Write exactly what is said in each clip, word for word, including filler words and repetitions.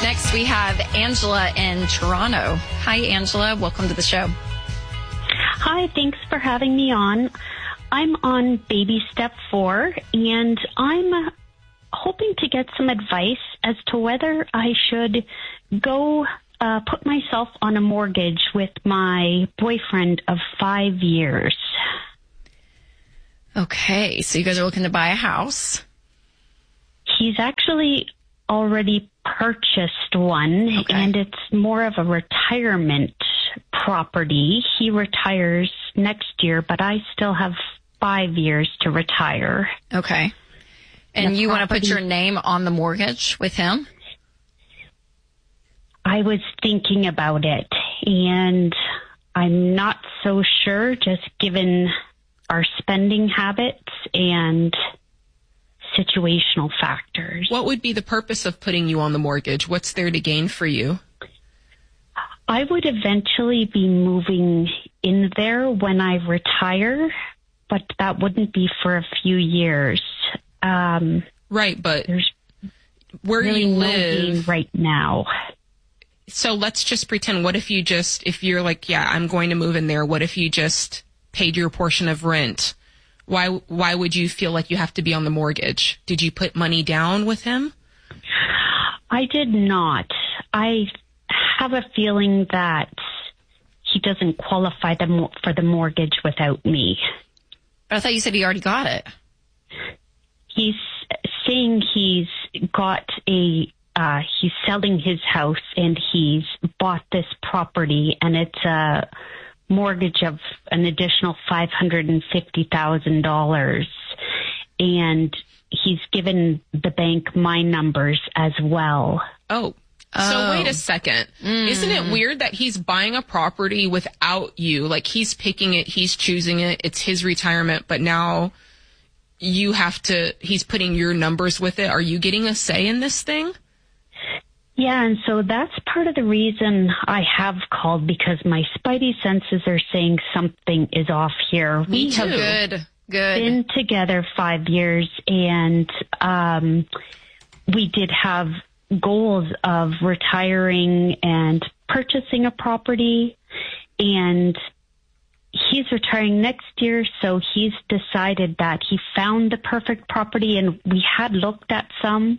Next, we have Angela in Toronto. Hi, Angela. Welcome to the show. Hi, thanks for having me on. I'm on baby step four, and I'm hoping to get some advice as to whether I should go uh, put myself on a mortgage with my boyfriend of five years. Okay, so you guys are looking to buy a house. He's actually already purchased one, okay. and it's more of a retirement property. He retires next year, but I still have five years to retire. Okay. And the you want to put property, your name on the mortgage with him? I was thinking about it, and I'm not so sure, just given our spending habits and situational factors. What would be the purpose of putting you on the mortgage? What's there to gain for you? I would eventually be moving in there when I retire, but that wouldn't be for a few years. Um, right, but there's where really you no live gain right now. So let's just pretend, what if you just, if you're like, yeah, I'm going to move in there, what if you just paid your portion of rent? Why why would you feel like you have to be on the mortgage? Did you put money down with him? I did not. I have a feeling that he doesn't qualify the mo- for the mortgage without me. But I thought you said he already got it. He's saying he's got a, uh, he's selling his house and he's bought this property, and it's a mortgage of an additional five hundred fifty thousand dollars. And he's given the bank my numbers as well. Oh, Oh. so wait a second. Mm. Isn't it weird that he's buying a property without you? Like, he's picking it, he's choosing it, it's his retirement, but now you have to, he's putting your numbers with it. Are you getting a say in this thing? Yeah, and so that's part of the reason I have called, because my spidey senses are saying something is off here. Me We too. have Good, good. been together five years, and um, we did have goals of retiring and purchasing a property, and he's retiring next year, so he's decided that he found the perfect property, and we had looked at some,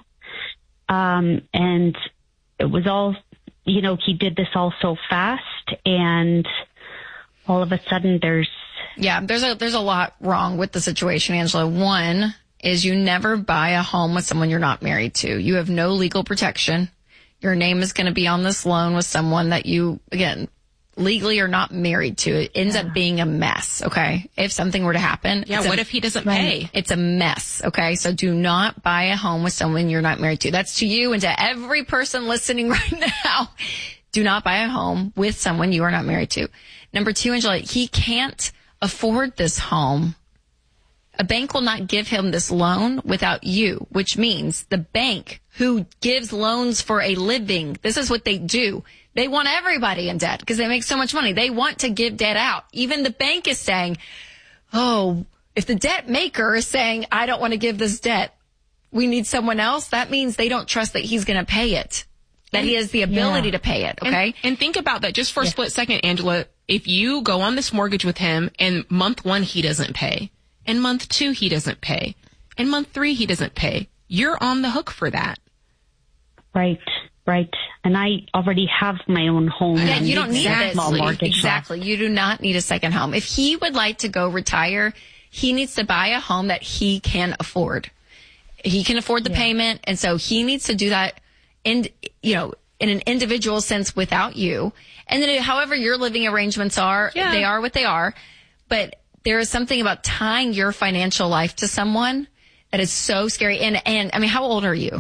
um, and it was all, you know, he did this all so fast, and all of a sudden there's... Yeah, there's a there's a lot wrong with the situation, Angela. One is you never buy a home with someone you're not married to. You have no legal protection. Your name is going to be on this loan with someone that you, again, legally are not married to. It ends Yeah. up being a mess, okay? If something were to happen. Yeah, it's what a, if he doesn't pay? It's a mess, okay? So do not buy a home with someone you're not married to. That's to you and to every person listening right now. Do not buy a home with someone you are not married to. Number two, Angela, he can't afford this home. A bank will not give him this loan without you, which means the bank who gives loans for a living, this is what they do. They want everybody in debt because they make so much money. They want to give debt out. Even the bank is saying, oh, if the debt maker is saying, I don't want to give this debt, we need someone else, that means they don't trust that he's going to pay it, that he has the ability Yeah. to pay it, okay? And, and think about that just for a split second, Angela. If you go on this mortgage with him and month one he doesn't pay, and month two he doesn't pay, and month three he doesn't pay, you're on the hook for that. Right, right. And I already have my own home. Yeah, and you don't need a this. small mortgage Exactly. You do not need a second home. If he would like to go retire, he needs to buy a home that he can afford. He can afford the Yeah. payment, and so he needs to do that in, you know, in an individual sense without you. And then however your living arrangements are, Yeah. they are what they are. But there is something about tying your financial life to someone that is so scary. And, and I mean, how old are you?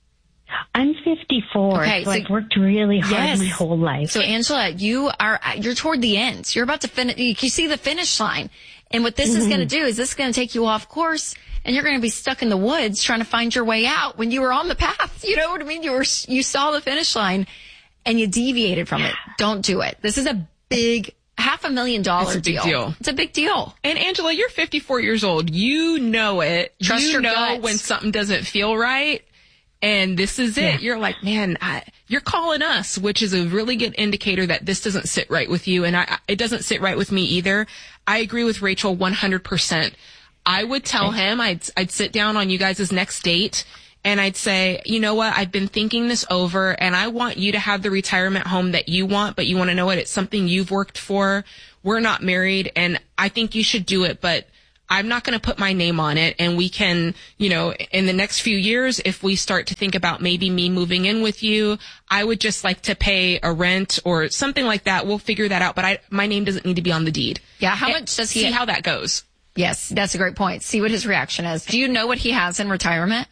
I'm fifty-four, Okay, so, so- I've worked really hard Yes. my whole life. So Angela, you are, you're toward the end. You're about to finish, you see the finish line. And what this is going to do is this is going to take you off course, and you're going to be stuck in the woods trying to find your way out when you were on the path. You know what I mean? You were, you saw the finish line and you deviated from it. Don't do it. This is a big, half a million dollar It's a big deal. It's a big deal. And Angela, you're fifty-four years old. You know it. Trust you your know guts. when something doesn't feel right. and this is it. Yeah. You're like, man, I, you're calling us, which is a really good indicator that this doesn't sit right with you. And I, it doesn't sit right with me either. I agree with Rachel one hundred percent. I would tell him, I'd, I'd sit down on you guys' next date and I'd say, you know what? I've been thinking this over and I want you to have the retirement home that you want, but you want to know what? It's something you've worked for. We're not married and I think you should do it, but I'm not going to put my name on it. And we can, you know, in the next few years, if we start to think about maybe me moving in with you, I would just like to pay a rent or something like that. We'll figure that out. But I, my name doesn't need to be on the deed. Yeah. How and much does he see how that goes? Yes, that's a great point. See what his reaction is. Do you know what he has in retirement?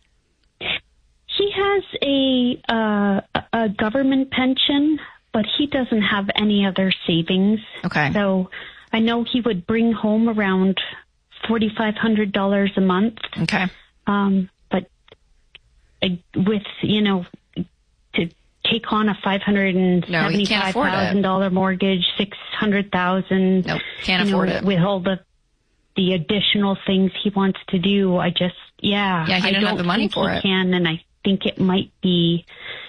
He has a uh, a government pension, but he doesn't have any other savings. Okay. So I know he would bring home around forty-five hundred dollars a month. Okay. Um, but uh, with, you know, to take on a five hundred seventy-five thousand dollars mortgage, six hundred thousand dollars. Nope, can't you afford know, it. With all the the additional things he wants to do, I just, yeah. Yeah, he I didn't don't have the money think for he it. can, and I think it might be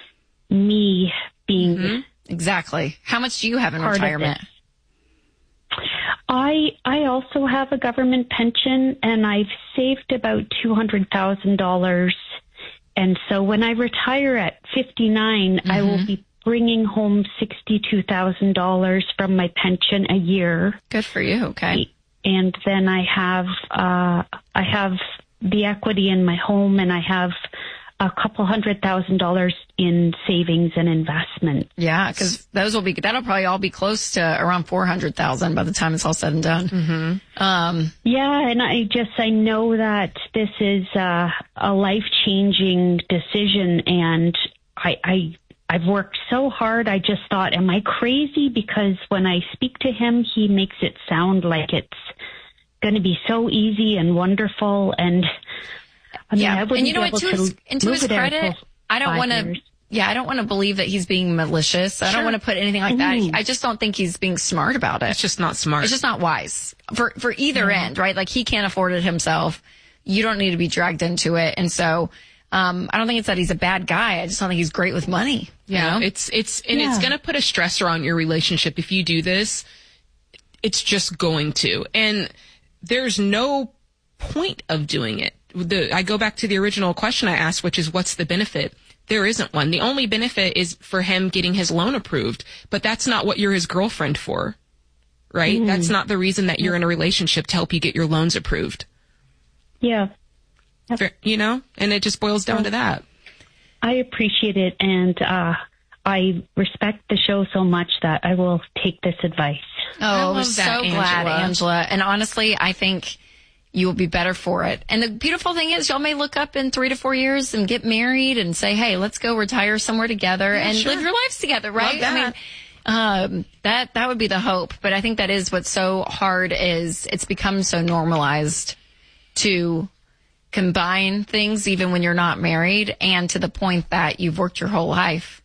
me being Mm-hmm. Exactly. How much do you have in part of retirement? this. I I also have a government pension, and I've saved about two hundred thousand dollars. And so when I retire at fifty-nine, Mm-hmm. I will be bringing home sixty-two thousand dollars from my pension a year. Good for you. Okay. And then I have uh, I have the equity in my home, and I have a couple hundred thousand dollars in savings and investment. Yeah, because those will be that'll probably all be close to around four hundred thousand by the time it's all said and done. Mm-hmm. Um, Yeah, and I just I know that this is uh, a life changing decision, and I, I I've worked so hard. I just thought, am I crazy? Because when I speak to him, he makes it sound like it's going to be so easy and wonderful. And I mean, yeah, I wouldn't and you know be what? able To his, to and to move his it there credit, until I don't five want to. years. Yeah, I don't want to believe that he's being malicious. I Sure. don't want to put anything like that. Mhm. I just don't think he's being smart about it. It's just not smart. It's just not wise for for either end, right? Like he can't afford it himself. You don't need to be dragged into it, and so um, I don't think it's that he's a bad guy. I just don't think he's great with money. you Yeah, know? it's it's and Yeah. it's going to put a stressor on your relationship if you do this. It's just going to, and there's no point of doing it. The, I go back to the original question I asked, which is, what's the benefit? There isn't one. The only benefit is for him getting his loan approved, but that's not what you're his girlfriend for, right? Mm-hmm. That's not the reason that you're in a relationship, to help you get your loans approved. Yeah, Fair- You know, and it just boils down to that. I appreciate it, and uh, I respect the show so much that I will take this advice. Oh, I I'm love so that, glad, Angela. Angela. And honestly, I think you will be better for it. And the beautiful thing is, y'all may look up in three to four years and get married and say, hey, let's go retire somewhere together and sure. live your lives together, right? Love I mean, um, that, that would be the hope. But I think that is what's so hard, is it's become so normalized to combine things even when you're not married, and to the point that you've worked your whole life.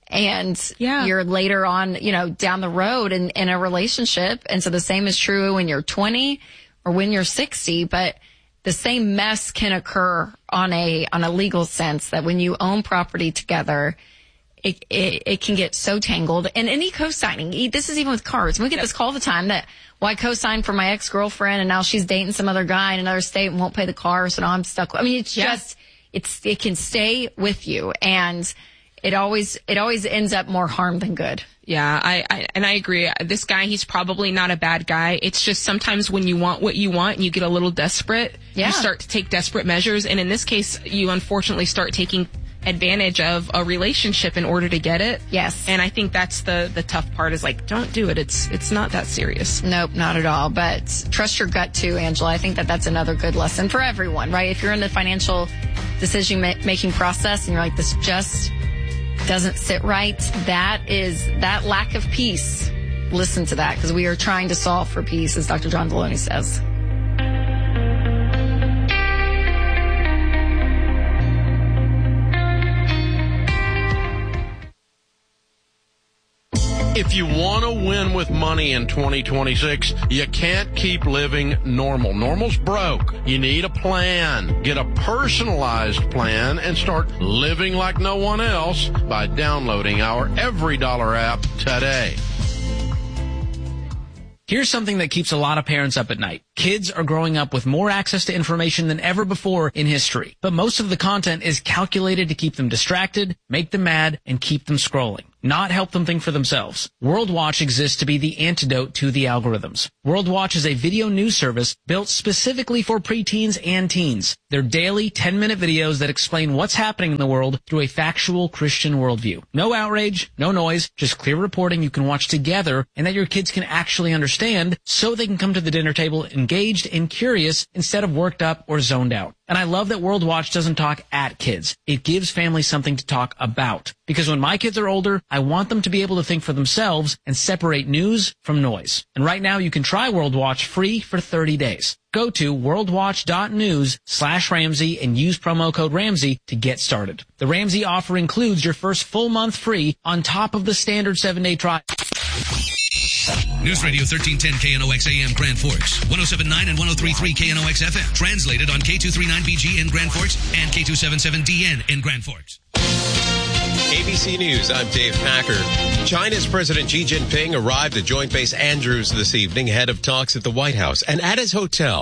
And Yeah. you're later on, you know, down the road in, in a relationship. And so the same is true when you're twenty or when you're sixty, but the same mess can occur on a, on a legal sense, that when you own property together, it, it, it can get so tangled. And any co-signing, e- this is even with cars. We get this call all the time that, well, I co-signed for my ex-girlfriend and now she's dating some other guy in another state and won't pay the car. So now I'm stuck. I mean, it's Yeah. just, it's, it can stay with you, and it always, it always ends up more harm than good. Yeah, I, I and I agree. This guy, he's probably not a bad guy. It's just sometimes when you want what you want and you get a little desperate, Yeah. you start to take desperate measures. And in this case, you unfortunately start taking advantage of a relationship in order to get it. Yes. And I think that's the the tough part, is like, don't do it. It's it's not that serious. Nope, not at all. But trust your gut too, Angela. I think that that's another good lesson for everyone, right? If you're in the financial decision ma- making process and you're like, this just doesn't sit right, that is that lack of peace. Listen to that, because we are trying to solve for peace, as Doctor John Deloney says. If you want to win with money in twenty twenty-six, you can't keep living normal. Normal's broke. You need a plan. Get a personalized plan and start living like no one else by downloading our Every Dollar app today. Here's something that keeps a lot of parents up at night. Kids are growing up with more access to information than ever before in history, but most of the content is calculated to keep them distracted, make them mad, and keep them scrolling, not help them think for themselves. World Watch exists to be the antidote to the algorithms. World Watch is a video news service built specifically for preteens and teens. They're daily ten-minute videos that explain what's happening in the world through a factual Christian worldview. No outrage, no noise, just clear reporting you can watch together and that your kids can actually understand so they can come to the dinner table engaged and curious instead of worked up or zoned out. And I love that World Watch doesn't talk at kids. It gives families something to talk about. Because when my kids are older, I want them to be able to think for themselves and separate news from noise. And right now you can try World Watch free for thirty days. Go to worldwatch.news slash Ramsey and use promo code Ramsey to get started. The Ramsey offer includes your first full month free on top of the standard seven-day trial. News Radio thirteen ten K N O X A M Grand Forks, one oh seven point nine and one oh three point three K N O X F M. Translated on K two thirty-nine B G in Grand Forks and K two seventy-seven D N in Grand Forks. A B C News, I'm Dave Packer. China's President Xi Jinping arrived at Joint Base Andrews this evening ahead of talks at the White House and at his hotel.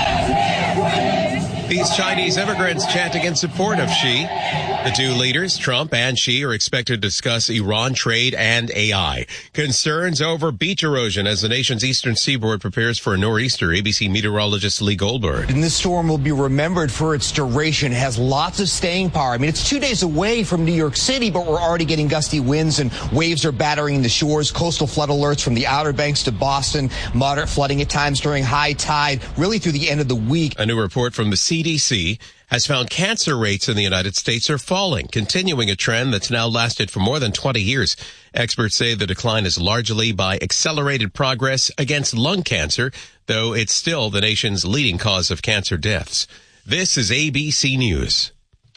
These Chinese immigrants chanting in support of Xi. The two leaders, Trump and Xi, are expected to discuss Iran trade and A I. Concerns over beach erosion as the nation's eastern seaboard prepares for a nor'easter. A B C meteorologist Lee Goldberg. And this storm will be remembered for its duration. It has lots of staying power. I mean, it's two days away from New York City, but we're already getting gusty winds and waves are battering the shores. Coastal flood alerts from the Outer Banks to Boston. Moderate flooding at times during high tide, really through the end of the week. A new report from the C D C has found cancer rates in the United States are falling, continuing a trend that's now lasted for more than twenty years. Experts say the decline is largely by accelerated progress against lung cancer, though it's still the nation's leading cause of cancer deaths. This is A B C News.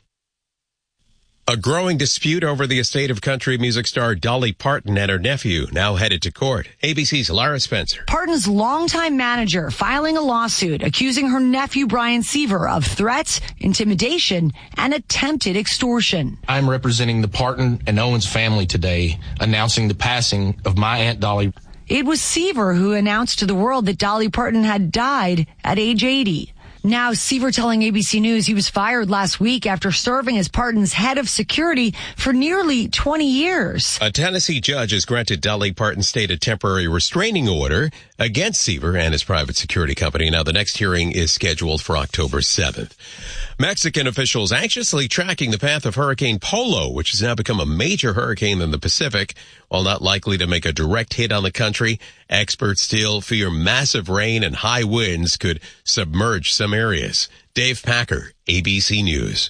A growing dispute over the estate of country music star Dolly Parton and her nephew now headed to court. A B C's Lara Spencer. Parton's longtime manager filing a lawsuit accusing her nephew Brian Seaver of threats, intimidation, and attempted extortion. I'm representing the Parton and Owens family today, announcing the passing of my Aunt Dolly. It was Seaver who announced to the world that Dolly Parton had died at age eighty. Now, Seaver telling A B C News he was fired last week after serving as Parton's head of security for nearly twenty years. A Tennessee judge has granted Dolly Parton's state a temporary restraining order against Seaver and his private security company. Now, the next hearing is scheduled for October seventh. Mexican officials anxiously tracking the path of Hurricane Polo, which has now become a major hurricane in the Pacific. While not likely to make a direct hit on the country, experts still fear massive rain and high winds could submerge some areas. Dave Packer, A B C News.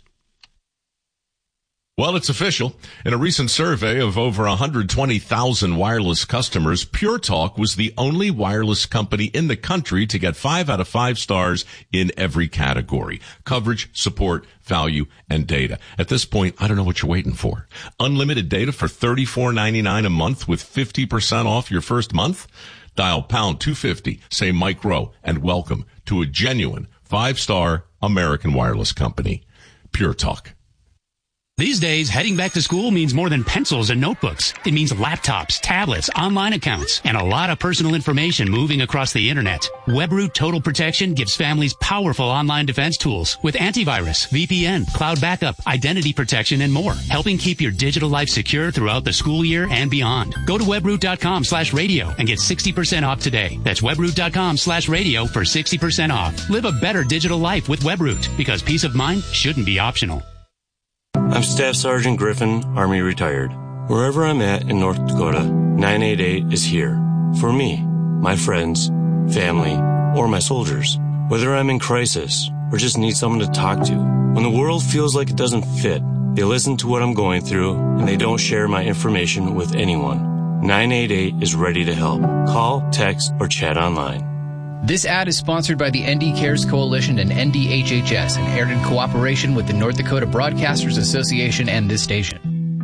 Well, it's official. In a recent survey of over one hundred twenty thousand wireless customers, Pure Talk was the only wireless company in the country to get five out of five stars in every category: coverage, support, value, and data. At this point, I don't know what you're waiting for. Unlimited data for thirty-four ninety-nine a month with fifty percent off your first month? Dial pound two fifty, say Mike Rowe, and welcome to a genuine five-star American wireless company. Pure Talk. These days, heading back to school means more than pencils and notebooks. It means laptops, tablets, online accounts, and a lot of personal information moving across the internet. Webroot Total Protection gives families powerful online defense tools with antivirus, V P N, cloud backup, identity protection, and more, helping keep your digital life secure throughout the school year and beyond. Go to webroot.com slash radio and get sixty percent off today. That's webroot.com slash radio for sixty percent off. Live a better digital life with Webroot, because peace of mind shouldn't be optional. I'm Staff Sergeant Griffin, Army retired. Wherever I'm at in North Dakota, nine eight eight is here. For me, my friends, family, or my soldiers. Whether I'm in crisis or just need someone to talk to. When the world feels like it doesn't fit, they listen to what I'm going through and they don't share my information with anyone. nine eight eight is ready to help. Call, text, or chat online. This ad is sponsored by the N D Cares Coalition and N D H H S and aired in cooperation with the North Dakota Broadcasters Association and this station.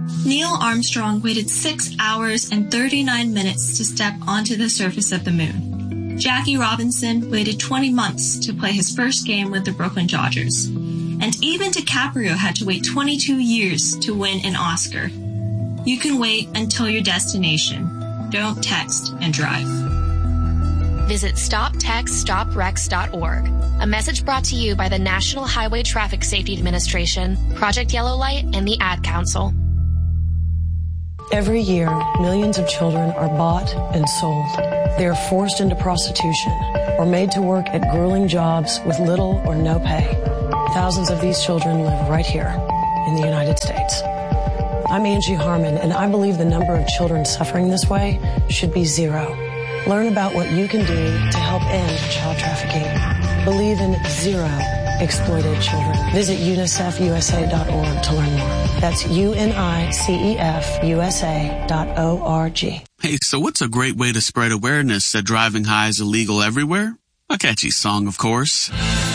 Neil Armstrong waited six hours and thirty-nine minutes to step onto the surface of the moon. Jackie Robinson waited twenty months to play his first game with the Brooklyn Dodgers. And even DiCaprio had to wait twenty-two years to win an Oscar. You can wait until your destination. Don't text and drive. Visit stop text stop wrecks dot org. A message brought to you by the National Highway Traffic Safety Administration, Project Yellow Light, and the Ad Council. Every year, millions of children are bought and sold. They are forced into prostitution or made to work at grueling jobs with little or no pay. Thousands of these children live right here in the United States. I'm Angie Harmon, and I believe the number of children suffering this way should be zero. Learn about what you can do to help end child trafficking. Believe in zero exploited children. Visit unicef u s a dot org to learn more. That's U N I C E F U S A dot O R G. Hey, so what's a great way to spread awareness that driving high is illegal everywhere? A catchy song, of course.